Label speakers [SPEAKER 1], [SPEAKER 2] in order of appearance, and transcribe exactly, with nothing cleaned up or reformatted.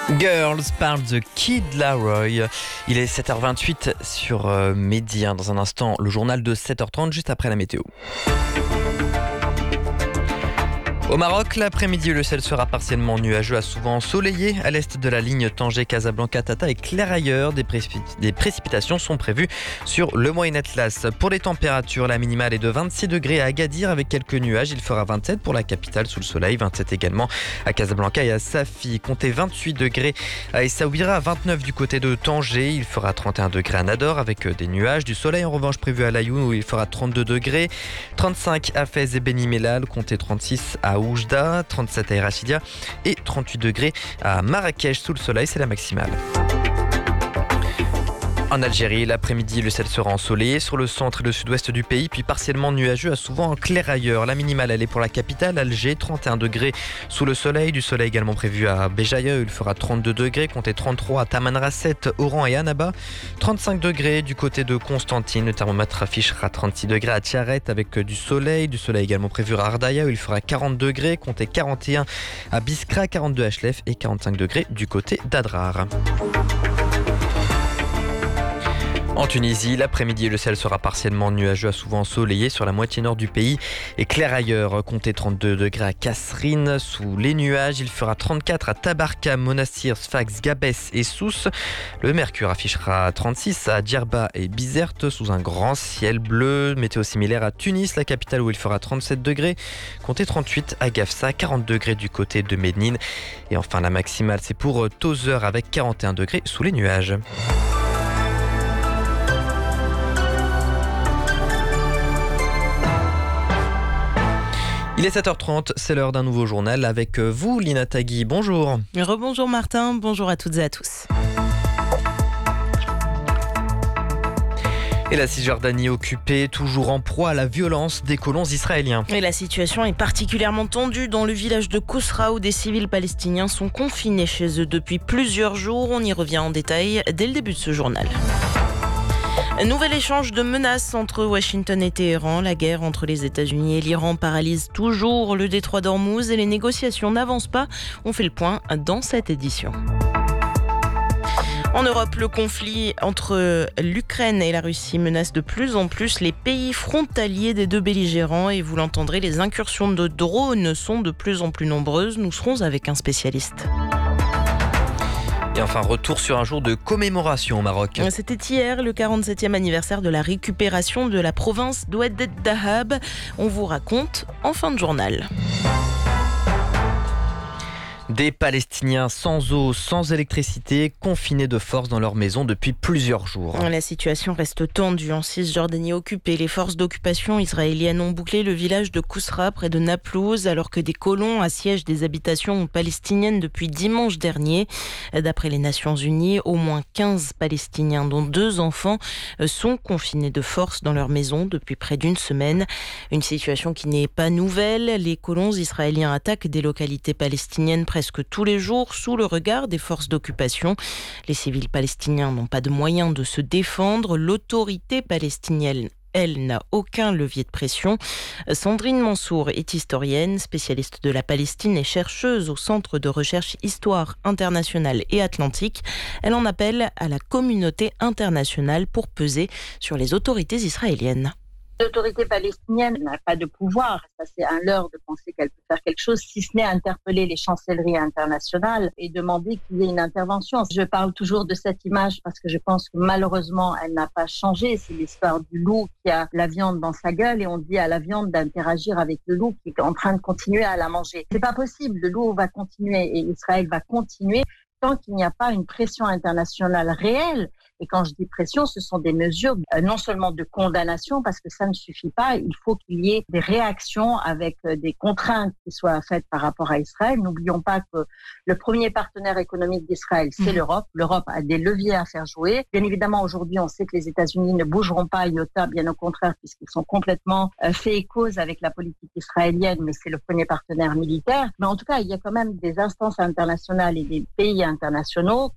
[SPEAKER 1] Girls par The Kid Laroi. Il est sept heures vingt-huit sur euh, Midi. Dans un instant, le journal de sept heures trente, juste après la météo. Au Maroc, l'après-midi, le ciel sera partiellement nuageux à souvent ensoleillé. À l'est de la ligne Tanger-Casablanca-Tata et clair ailleurs. Des, précip- des précipitations sont prévues sur le Moyen Atlas. Pour les températures, la minimale est de vingt-six degrés à Agadir avec quelques nuages. Il fera vingt-sept pour la capitale sous le soleil, vingt-sept également à Casablanca et à Safi. Comptez vingt-huit degrés à Essaouira, vingt-neuf du côté de Tanger. Il fera trente et un degrés à Nador avec des nuages. Du soleil en revanche prévu à Laayoune où il fera trente-deux degrés. trente-cinq à Fès et Beni Mellal. Comptez trente-six à Oujda, trente-sept à Erachidia et trente-huit degrés à Marrakech sous le soleil, c'est la maximale. En Algérie, l'après-midi, le ciel sera ensoleillé sur le centre et le sud-ouest du pays, puis partiellement nuageux à souvent en clair ailleurs. La minimale, elle est pour la capitale, Alger, trente et un degrés sous le soleil. Du soleil également prévu à Béjaïa, il fera trente-deux degrés, comptez trente-trois à Tamanrasset, Oran et Annaba. trente-cinq degrés du côté de Constantine, le thermomètre affichera trente-six degrés à Tiaret avec du soleil. Du soleil également prévu à Ardaya, où il fera quarante degrés, comptez quarante et un à Biskra, quarante-deux à Chlef et quarante-cinq degrés du côté d'Adrar. En Tunisie, l'après-midi, le ciel sera partiellement nuageux à souvent ensoleillé sur la moitié nord du pays et clair ailleurs. Comptez trente-deux degrés à Kasserine sous les nuages. Il fera trente-quatre à Tabarka, Monastir, Sfax, Gabès et Sousse. Le mercure affichera trente-six à Djerba et Bizerte sous un grand ciel bleu. Météo similaire à Tunis, la capitale où il fera trente-sept degrés. Comptez trente-huit à Gafsa, quarante degrés du côté de Médine. Et enfin, la maximale, c'est pour Tozeur avec quarante et un degrés sous les nuages. Il est sept heures trente, c'est l'heure d'un nouveau journal avec vous, Lina Tagui. Bonjour.
[SPEAKER 2] Rebonjour Martin, bonjour à toutes et à tous.
[SPEAKER 1] Et la Cisjordanie occupée, toujours en proie à la violence des colons israéliens.
[SPEAKER 2] Et la situation est particulièrement tendue dans le village de Kousra où des civils palestiniens sont confinés chez eux depuis plusieurs jours. On y revient en détail dès le début de ce journal. Nouvel échange de menaces entre Washington et Téhéran. La guerre entre les États-Unis et l'Iran paralyse toujours le détroit d'Ormuz et les négociations n'avancent pas. On fait le point dans cette édition. En Europe, le conflit entre l'Ukraine et la Russie menace de plus en plus les pays frontaliers des deux belligérants. Et vous l'entendrez, les incursions de drones sont de plus en plus nombreuses. Nous serons avec un spécialiste.
[SPEAKER 1] Et enfin, retour sur un jour de commémoration au Maroc.
[SPEAKER 2] C'était hier le quarante-septième anniversaire de la récupération de la province d'Oued Dahab. On vous raconte en fin de journal.
[SPEAKER 1] Des Palestiniens sans eau, sans électricité, confinés de force dans leur maison depuis plusieurs jours.
[SPEAKER 2] La situation reste tendue en Cisjordanie occupée. Les forces d'occupation israéliennes ont bouclé le village de Kousra près de Naplouse alors que des colons assiègent des habitations palestiniennes depuis dimanche dernier. D'après les Nations Unies, au moins quinze Palestiniens dont deux enfants sont confinés de force dans leur maison depuis près d'une semaine. Une situation qui n'est pas nouvelle. Les colons israéliens attaquent des localités palestiniennes presque tous les jours sous le regard des forces d'occupation. Les civils palestiniens n'ont pas de moyens de se défendre. L'autorité palestinienne, elle, n'a aucun levier de pression. Sandrine Mansour est historienne, spécialiste de la Palestine et chercheuse au Centre de recherche Histoire internationale et atlantique. Elle en appelle à la communauté internationale pour peser sur les autorités israéliennes.
[SPEAKER 3] L'autorité palestinienne n'a pas de pouvoir. Ça, c'est un leurre de penser qu'elle peut faire quelque chose, si ce n'est interpeller les chancelleries internationales et demander qu'il y ait une intervention. Je parle toujours de cette image parce que je pense que malheureusement, elle n'a pas changé. C'est l'histoire du loup qui a la viande dans sa gueule et on dit à la viande d'interagir avec le loup qui est en train de continuer à la manger. C'est pas possible. Le loup va continuer et Israël va continuer tant qu'il n'y a pas une pression internationale réelle. Et quand je dis pression, ce sont des mesures euh, non seulement de condamnation, parce que ça ne suffit pas, il faut qu'il y ait des réactions avec euh, des contraintes qui soient faites par rapport à Israël. N'oublions pas que le premier partenaire économique d'Israël, c'est mmh. l'Europe. L'Europe a des leviers à faire jouer. Bien évidemment, aujourd'hui, on sait que les États-Unis ne bougeront pas à iota, bien au contraire, puisqu'ils sont complètement euh, faits et cause avec la politique israélienne, mais c'est le premier partenaire militaire. Mais en tout cas, il y a quand même des instances internationales et des pays internationaux